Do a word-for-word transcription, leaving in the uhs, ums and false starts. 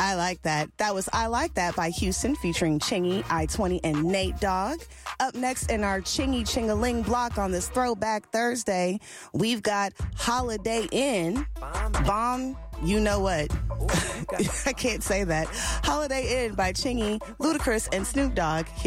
I like that. That was I Like That by Houston featuring Chingy, I twenty, and Nate Dogg. Up next in our Chingy Chingaling block on this Throwback Thursday, we've got Holiday Inn. Bomb, you know what? I can't say that. Holiday Inn by Chingy, Ludacris, and Snoop Dogg. Here